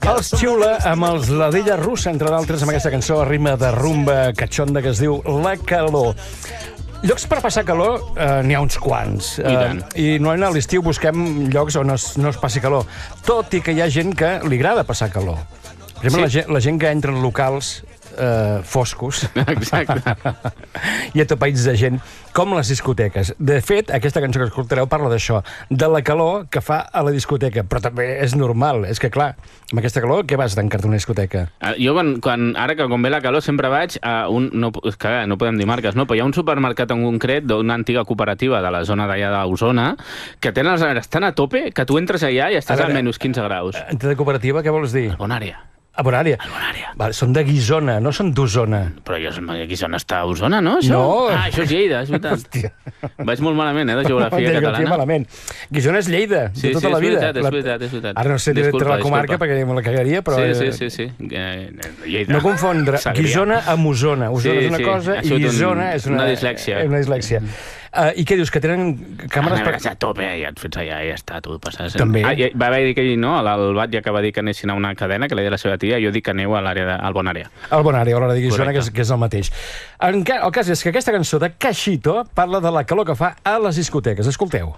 Els Xiula amb els Ladilla Russa, entre d'altres, amb aquesta cançó a ritme de rumba catxonda que es diu La Calor. Llocs per passar calor n'hi ha uns quants. I normalment a l'estiu busquem llocs on no es passi calor. Tot i que hi ha gent que li agrada passar calor. Per exemple, la gent que entra en locals foscos. Exacte. I atapeïts de gent, com les discoteques. De fet, aquesta cançó que escoltareu parla d'això, de la calor que fa a la discoteca. Però també és normal. És que, clar, amb aquesta calor, què vas tancar-te una discoteca? Jo, ara que quan ve la calor, sempre vaig a un... No podem dir marques, no? Però hi ha un supermercat en concret d'una antiga cooperativa de la zona d'allà d'Osona que tenen les neveres tan a tope que tu entres allà i estàs al menys 15 graus. De cooperativa, què vols dir? Bonària. A Bonària. Vale, són de Guissona, no són d'Osona. Però Guissona està a Osona, no? Això? No. Això és Lleida, és veritat. Hòstia. Vaig molt malament, de geografia catalana. Malament. Guissona és Lleida, de tota la vida. És veritat. Ara no sé dir-te la comarca perquè me la cagaria, però... Sí. Lleida. No confondre Guissona amb Osona. Osona és una cosa i Guissona és una dislèxia. I què dius, que tenen càmeres per... A tope, ja et fets allà i ja està, tu passes... També. Va haver que no, l'Albat ja que va dir que anessin a una cadena, que li deia la seva tia, jo dic que aneu a l'àrea al Bonària. Al Bonària, a l'hora de Guissona, que és el mateix. El cas és que aquesta cançó de Cachito parla de la calor que fa a les discoteques. Escolteu.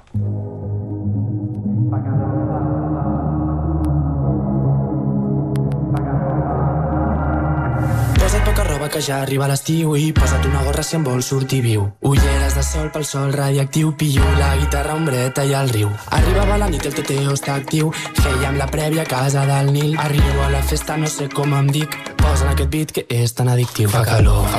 Posa't poca roba que ja arriba l'estiu i posa't una gorra si en vols sortir viu. Ulleres de sol pel sol radiactiu, pillo la guitarra, ombreta i el riu. Arribava la nit, el teteo està actiu, fèiem la prèvia a casa del Nil. Arribo a la festa, no sé com em dic, posen aquest beat que és tan addictiu. Fa calor.